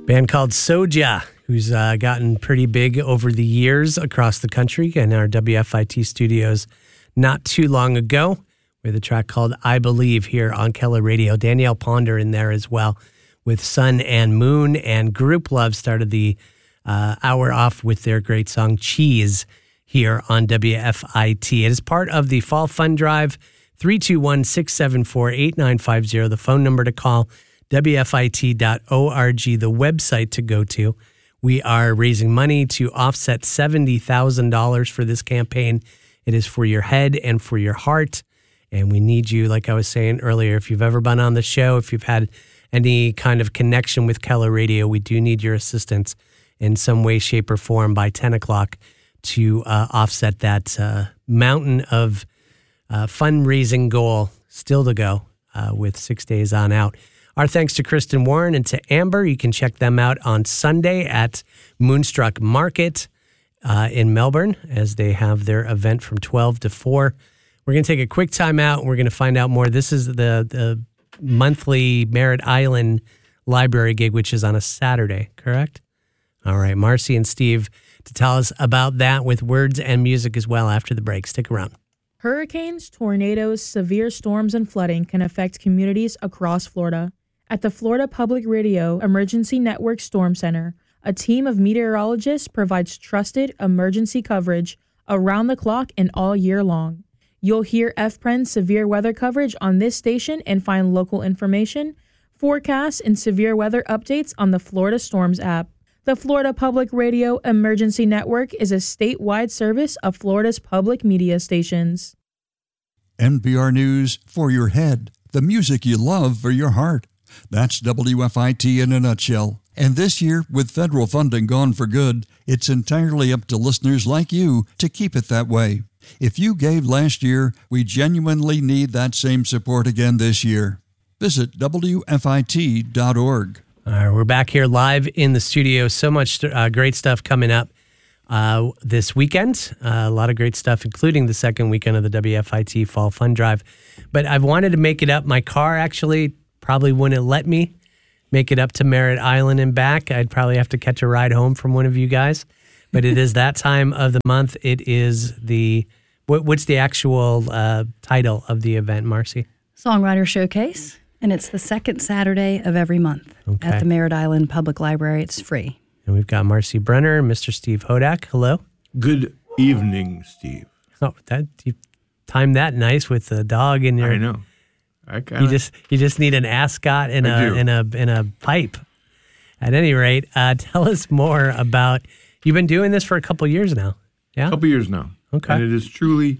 Band called Soja, who's gotten pretty big over the years across the country in our WFIT studios not too long ago with a track called I Believe here on Keller Radio. Danielle Ponder in there as well with Sun and Moon, and Group Love started the hour off with their great song Cheese here on WFIT. It is part of the Fall Fund Drive, 321-674-8950, the phone number to call. WFIT.org, the website to go to. We are raising money to offset $70,000 for this campaign. It is for your head and for your heart. And we need you, like I was saying earlier, if you've ever been on the show, if you've had any kind of connection with Keller Radio, we do need your assistance in some way, shape, or form by 10 o'clock to offset that mountain of fundraising goal still to go with 6 days on out. Our thanks to Kristen Warren and to Amber. You can check them out on Sunday at Moonstruck Market in Melbourne as they have their event from 12 to 4. We're going to take a quick time out. We're going to find out more. This is the monthly Merritt Island Library gig, which is on a Saturday, correct? All right, Marcy and Steve to tell us about that with words and music as well after the break. Stick around. Hurricanes, tornadoes, severe storms, and flooding can affect communities across Florida. At the Florida Public Radio Emergency Network Storm Center, a team of meteorologists provides trusted emergency coverage around the clock and all year long. You'll hear FPREN's severe weather coverage on this station and find local information, forecasts, and severe weather updates on the Florida Storms app. The Florida Public Radio Emergency Network is a statewide service of Florida's public media stations. NPR News for your head, the music you love for your heart. That's WFIT in a nutshell. And this year, with federal funding gone for good, it's entirely up to listeners like you to keep it that way. If you gave last year, we genuinely need that same support again this year. Visit WFIT.org. All right, we're back here live in the studio. So much great stuff coming up this weekend. A lot of great stuff, including the second weekend of the WFIT Fall Fund Drive. But I've wanted to make it up. My car actually probably wouldn't let me make it up to Merritt Island and back. I'd probably have to catch a ride home from one of you guys. But it is that time of the month. It is what's the actual title of the event, Marcy? Songwriter Showcase. And it's the second Saturday of every month at the Merritt Island Public Library. It's free. And we've got Marcy Brenner and Mr. Steve Hodak. Hello. Good evening, Steve. Oh, you timed that nice with the dog in your. I know. You just need an ascot in a pipe. At any rate, tell us more about. You've been doing this for a couple years now. Yeah, a couple years now. Okay, and it is truly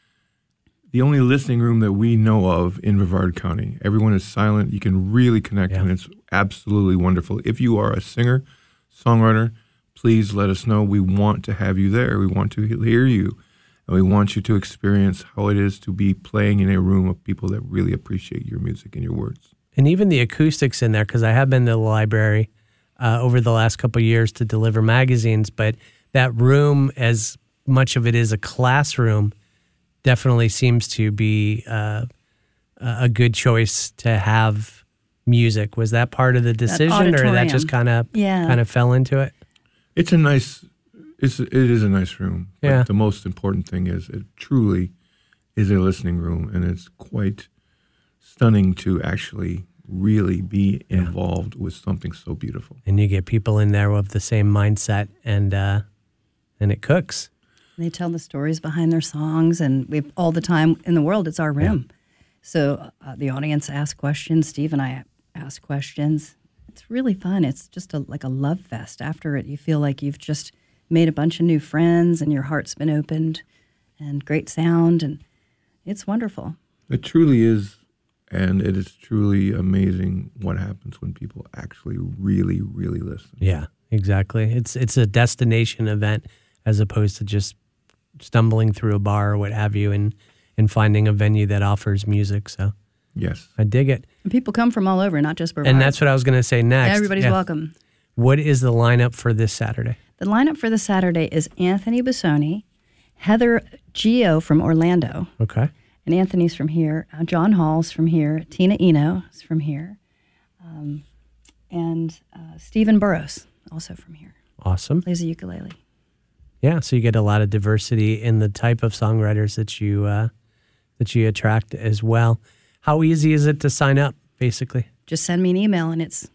the only listening room that we know of in Brevard County. Everyone is silent. You can really connect, and it's absolutely wonderful. If you are a singer, songwriter, please let us know. We want to have you there. We want to hear you. And we want you to experience how it is to be playing in a room of people that really appreciate your music and your words. And even the acoustics in there, because I have been to the library over the last couple of years to deliver magazines, but that room, as much of it is a classroom, definitely seems to be a good choice to have music. Was that part of the decision, or that just kind of fell into it? It is a nice room. Yeah. But the most important thing is it truly is a listening room, and it's quite stunning to actually really be involved with something so beautiful. And you get people in there with the same mindset, and it cooks. They tell the stories behind their songs, and we've all the time in the world. It's our room. Yeah. So the audience asks questions. Steve and I ask questions. It's really fun. It's just like a love fest. After it, you feel like you've just made a bunch of new friends and your heart's been opened, and great sound, and it's wonderful. It truly is, and it is truly amazing what happens when people actually really, really listen. Yeah, exactly. It's a destination event as opposed to just stumbling through a bar or what have you and finding a venue that offers music. So yes, I dig it. And people come from all over, not just Brevard. And that's what I was going to say next. Everybody's welcome. What is the lineup for this Saturday? The lineup for this Saturday is Anthony Busoni, Heather Gio from Orlando. Okay. And Anthony's from here. John Hall's from here. Tina Eno is from here. And Stephen Burrows, also from here, Awesome. plays a ukulele. Yeah, so you get a lot of diversity in the type of songwriters that you attract as well. How easy is it to sign up, basically? Just send me an email, and it's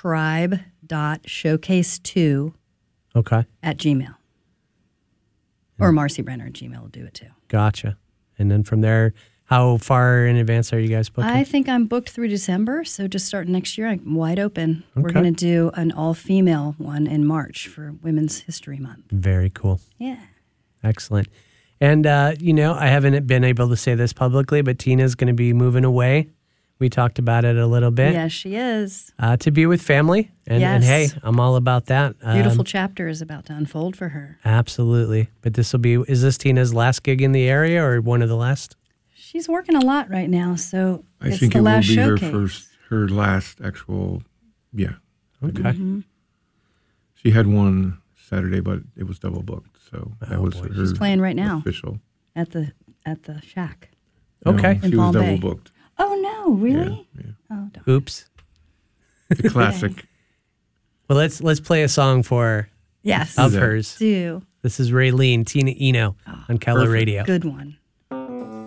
tribe.showcase2 Okay, @gmail. Or Marcy Brenner at Gmail will do it too. gotcha. And then from there, how far in advance are you guys booking? I think I'm booked through December, so just starting next year, I'm wide open. We're Okay. going to do an all-female one in March for Women's History Month. Very cool. Yeah. Excellent. And, I haven't been able to say this publicly, but Tina's going to be moving away. We talked about it a little bit. Yes, she is. To be with family. And Yes. hey, I'm all about that. Beautiful chapter is about to unfold for her. Absolutely. But is this Tina's last gig in the area or one of the last? She's working a lot right now, so I it's think the it will last be showcase. her last actual, yeah. Okay. She had one Saturday, but it was double booked, so that was boy. her She's playing right now. official. at the Shack. Okay. No, In she was Palm double Bay. booked. Oh no, really? Yeah, yeah. Oh, don't. Oops. The classic. Well, let's play a song for her Yes. of that. hers. Do. This is Raylene, Tina Eno on Keller Perfect. Radio. Good one.